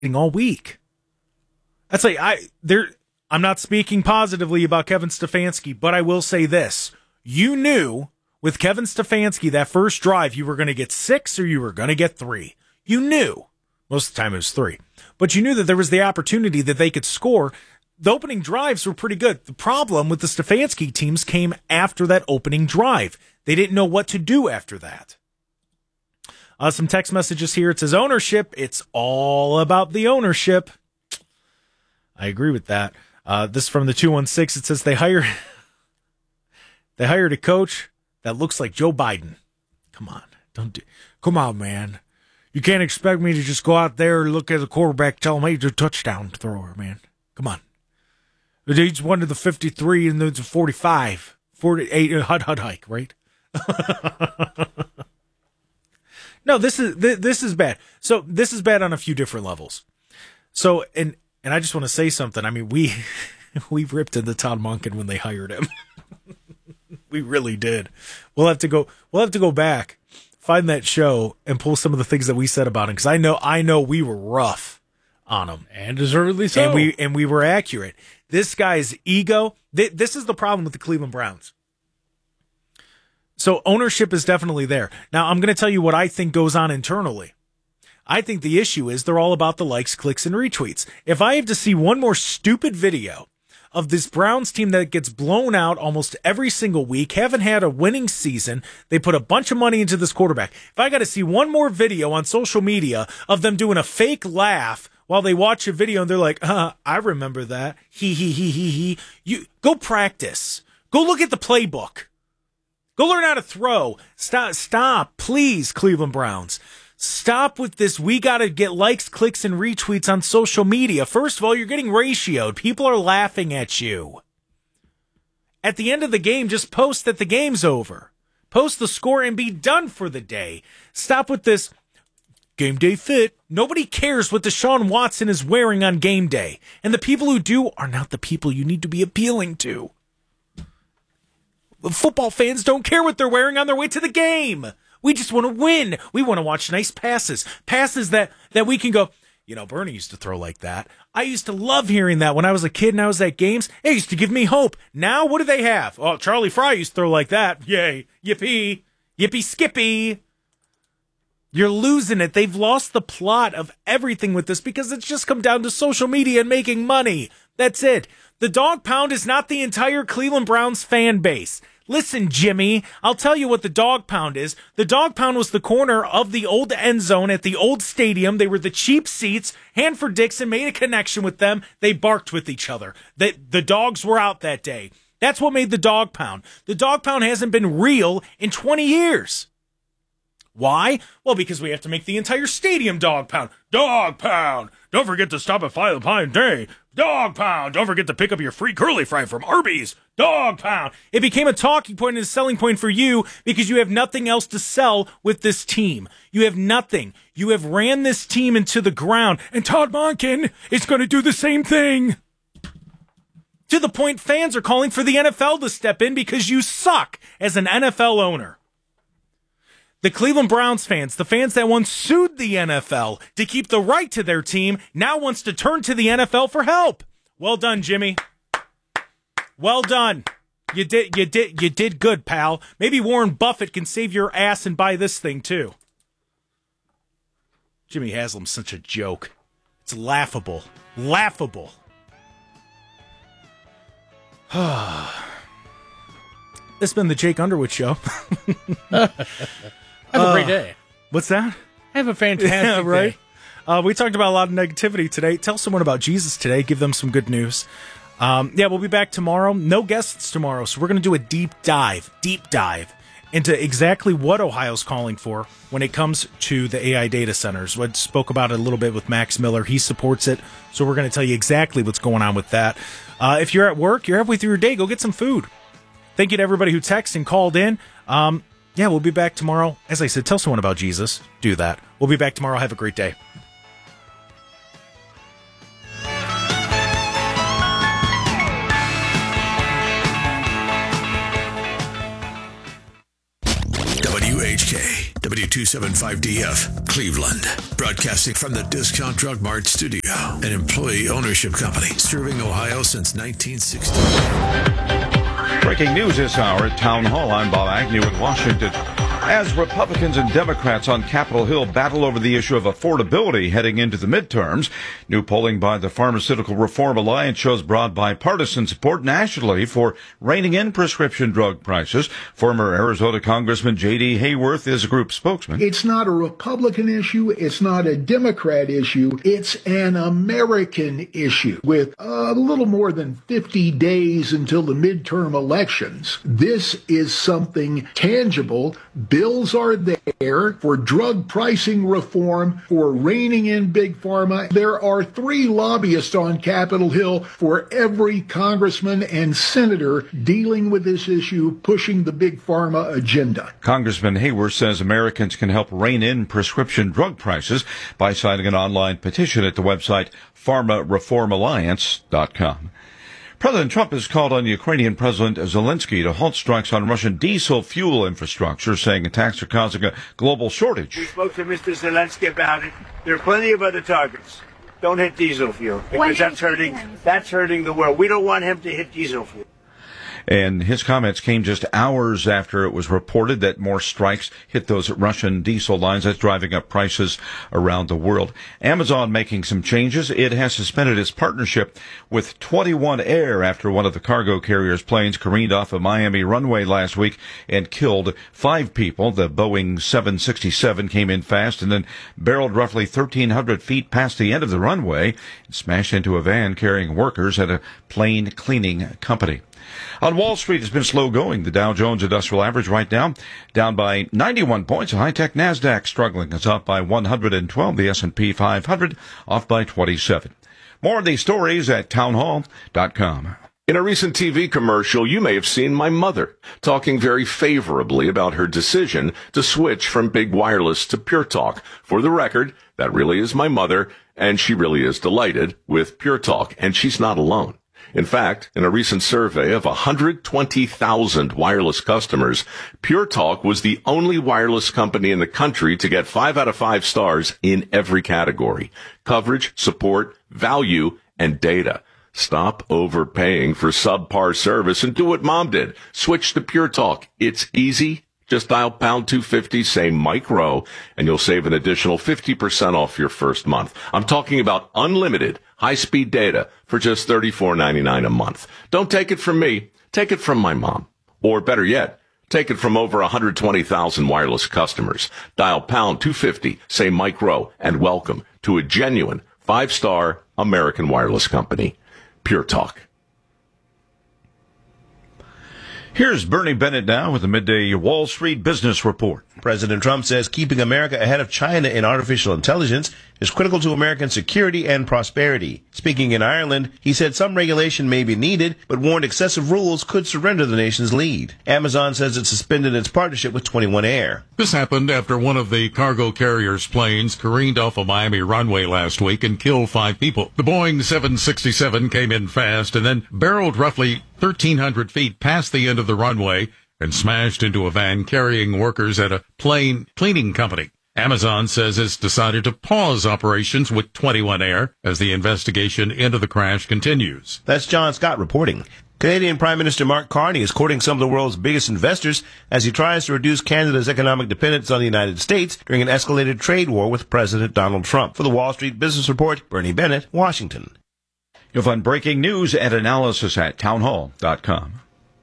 all week. That's like I'm not speaking positively about Kevin Stefanski, but I will say this. You knew with Kevin Stefanski that first drive you were going to get 6 or you were going to get 3. You knew. Most of the time it was 3. But you knew that there was the opportunity that they could score. The opening drives were pretty good. The problem with the Stefanski teams came after that opening drive. They didn't know what to do after that. Some text messages here. It says ownership. It's all about the ownership. I agree with that. This is from the 216. It says they hired a coach that looks like Joe Biden. Come on. Come on, man. You can't expect me to just go out there and look at the quarterback, tell him, hey, he's a touchdown thrower, man. Come on. He's one to the 53 and there's a 45. 48, hut hike, right? No, this is bad. So this is bad on a few different levels. So, and I just want to say something. I mean, we ripped into Todd Monken when they hired him. We really did. We'll have to go back, find that show, and pull some of the things that we said about him, because I know we were rough on him, and deservedly so. And we were accurate. This guy's ego. This is the problem with the Cleveland Browns. So ownership is definitely there. Now I'm going to tell you what I think goes on internally. I think the issue is they're all about the likes, clicks, and retweets. If I have to see one more stupid video of this Browns team that gets blown out almost every single week, haven't had a winning season, they put a bunch of money into this quarterback. If I got to see one more video on social media of them doing a fake laugh while they watch a video and they're like, I remember that. He. You go practice. Go look at the playbook. Go learn how to throw. Stop, please, Cleveland Browns. Stop with this. We got to get likes, clicks, and retweets on social media. First of all, you're getting ratioed. People are laughing at you. At the end of the game, just post that the game's over. Post the score and be done for the day. Stop with this game day fit. Nobody cares what Deshaun Watson is wearing on game day. And the people who do are not the people you need to be appealing to. Football fans don't care what they're wearing on their way to the game. We just want to win. We want to watch nice passes. Passes that we can go, Bernie used to throw like that. I used to love hearing that when I was a kid and I was at games. It used to give me hope. Now, what do they have? Oh, Charlie Fry used to throw like that. Yay. Yippee. Yippee skippy. You're losing it. They've lost the plot of everything with this because it's just come down to social media and making money. That's it. The dog pound is not the entire Cleveland Browns fan base. Listen, Jimmy, I'll tell you what the dog pound is. The dog pound was the corner of the old end zone at the old stadium. They were the cheap seats. Hanford Dixon made a connection with them. They barked with each other. The dogs were out that day. That's what made the dog pound. The dog pound hasn't been real in 20 years. Why? Well, because we have to make the entire stadium dog pound. Dog pound! Don't forget to stop at Five Pine Day. Dog pound! Don't forget to pick up your free curly fry from Arby's. Dog pound! It became a talking point and a selling point for you because you have nothing else to sell with this team. You have nothing. You have ran this team into the ground, and Todd Monken is going to do the same thing. To the point fans are calling for the NFL to step in because you suck as an NFL owner. The Cleveland Browns fans, the fans that once sued the NFL to keep the right to their team, now wants to turn to the NFL for help. Well done, Jimmy. Well done. You did good, pal. Maybe Warren Buffett can save your ass and buy this thing too. Jimmy Haslam's such a joke. It's laughable. Laughable. This has been the Jake Underwood Show. Have a great day. What's that? Have a fantastic right? day. We talked about a lot of negativity today. Tell someone about Jesus today. Give them some good news. We'll be back tomorrow. No guests tomorrow, so we're going to do a deep dive into exactly what Ohio's calling for when it comes to the AI data centers. I spoke about it a little bit with Max Miller. He supports it, so we're going to tell you exactly what's going on with that. If you're at work, you're halfway through your day, go get some food. Thank you to everybody who texted and called in. We'll be back tomorrow. As I said, tell someone about Jesus. Do that. We'll be back tomorrow. Have a great day. WHK, 92.75 DF, Cleveland. Broadcasting from the Discount Drug Mart studio, an employee ownership company serving Ohio since 1960. Breaking news this hour at Town Hall. I'm Bob Agnew in Washington. As Republicans and Democrats on Capitol Hill battle over the issue of affordability heading into the midterms, new polling by the Pharmaceutical Reform Alliance shows broad bipartisan support nationally for reining in prescription drug prices. Former Arizona Congressman J.D. Hayworth is a group spokesman. It's not a Republican issue. It's not a Democrat issue. It's an American issue. With a little more than 50 days until the midterm elections, this is something tangible. Bills are there for drug pricing reform, for reining in big pharma. There are 3 lobbyists on Capitol Hill for every congressman and senator dealing with this issue, pushing the big pharma agenda. Congressman Hayworth says Americans can help rein in prescription drug prices by signing an online petition at the website pharmareformalliance.com. President Trump has called on Ukrainian President Zelensky to halt strikes on Russian diesel fuel infrastructure, saying attacks are causing a global shortage. We spoke to Mr. Zelensky about it. There are plenty of other targets. Don't hit diesel fuel, because that's hurting the world. We don't want him to hit diesel fuel. And his comments came just hours after it was reported that more strikes hit those Russian diesel lines. That's driving up prices around the world. Amazon making some changes. It has suspended its partnership with 21 Air after one of the cargo carrier's planes careened off a Miami runway last week and killed 5 people. The Boeing 767 came in fast and then barreled roughly 1,300 feet past the end of the runway and smashed into a van carrying workers at a plane cleaning company. On Wall Street, it's been slow going. The Dow Jones Industrial Average right now down by 91 points. The high-tech NASDAQ struggling. It's up by 112. The S&P 500 off by 27. More of these stories at townhall.com. In a recent TV commercial, you may have seen my mother talking very favorably about her decision to switch from big wireless to Pure Talk. For the record, that really is my mother, and she really is delighted with Pure Talk, and she's not alone. In fact, in a recent survey of 120,000 wireless customers, Pure Talk was the only wireless company in the country to get 5 out of 5 stars in every category: coverage, support, value, and data. Stop overpaying for subpar service and do what Mom did. Switch to Pure Talk. It's easy. Just dial pound 250, say Mike Rowe, and you'll save an additional 50% off your first month. I'm talking about unlimited high-speed data for just $34.99 a month. Don't take it from me. Take it from my mom. Or better yet, take it from over 120,000 wireless customers. Dial pound 250, say Mike Rowe, and welcome to a genuine 5-star American wireless company, Pure Talk. Here's Bernie Bennett now with the midday Wall Street Business Report. President Trump says keeping America ahead of China in artificial intelligence is critical to American security and prosperity. Speaking in Ireland, he said some regulation may be needed, but warned excessive rules could surrender the nation's lead. Amazon says it suspended its partnership with 21 Air. This happened after one of the cargo carrier's planes careened off a Miami runway last week and killed 5 people. The Boeing 767 came in fast and then barreled roughly 1,300 feet past the end of the runway and smashed into a van carrying workers at a plane cleaning company. Amazon says it's decided to pause operations with 21 Air as the investigation into the crash continues. That's John Scott reporting. Canadian Prime Minister Mark Carney is courting some of the world's biggest investors as he tries to reduce Canada's economic dependence on the United States during an escalated trade war with President Donald Trump. For the Wall Street Business Report, Bernie Bennett, Washington. You'll find breaking news and analysis at townhall.com.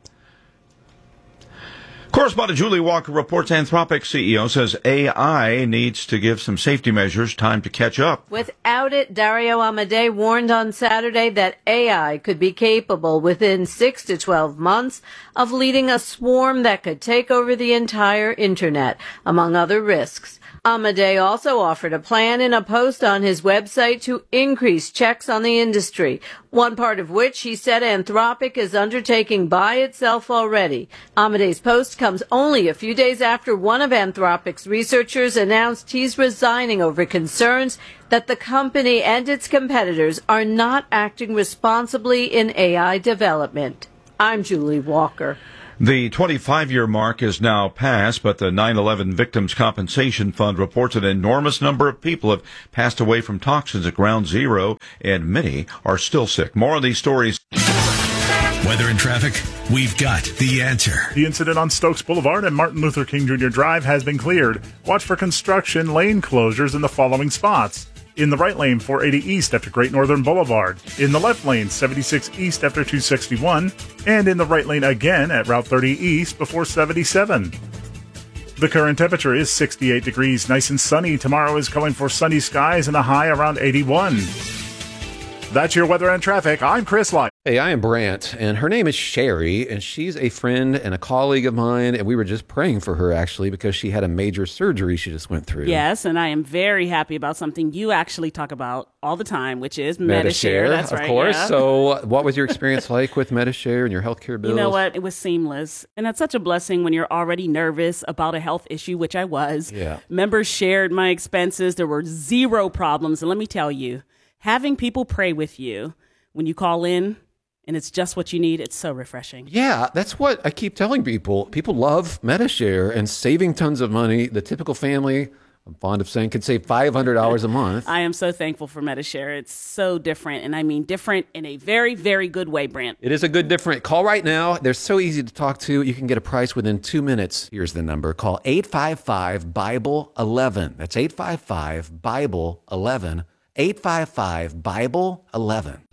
Correspondent Julie Walker reports Anthropic CEO says AI needs to give some safety measures time to catch up. Without it, Dario Amodei warned on Saturday that AI could be capable within 6 to 12 months of leading a swarm that could take over the entire internet, among other risks. Amodei also offered a plan in a post on his website to increase checks on the industry, one part of which he said Anthropic is undertaking by itself already. Amodei's post comes only a few days after one of Anthropic's researchers announced he's resigning over concerns that the company and its competitors are not acting responsibly in AI development. I'm Julie Walker. The 25-year mark is now past, but the 9/11 Victims Compensation Fund reports an enormous number of people have passed away from toxins at Ground Zero, and many are still sick. More on these stories. Weather and traffic, we've got the answer. The incident on Stokes Boulevard and Martin Luther King Jr. Drive has been cleared. Watch for construction lane closures in the following spots. In the right lane, 480 East after Great Northern Boulevard. In the left lane, 76 East after 261. And in the right lane again at Route 30 East before 77. The current temperature is 68 degrees, nice and sunny. Tomorrow is calling for sunny skies and a high around 81. That's your weather and traffic. I'm Chris Light. Hey, I am Brant, and her name is Sherry, and she's a friend and a colleague of mine, and we were just praying for her, actually, because she had a major surgery she just went through. Yes, and I am very happy about something you actually talk about all the time, which is Medi-Share. That's right, of course. yeah. So what was your experience like with Medi-Share and your healthcare bills? You know what? It was seamless, and that's such a blessing when you're already nervous about a health issue, which I was. Yeah. Members shared my expenses. There were zero problems, and let me tell you, having people pray with you when you call in and it's just what you need, it's so refreshing. Yeah, that's what I keep telling people. People love Medi-Share and saving tons of money. The typical family, I'm fond of saying, could save $500 a month. I am so thankful for Medi-Share. It's so different, and I mean different in a very, very good way, Brant. It is a good different. Call right now. They're so easy to talk to. You can get a price within 2 minutes. Here's the number. Call 855-BIBLE-11. That's 855-BIBLE-11. 855-BIBLE-11.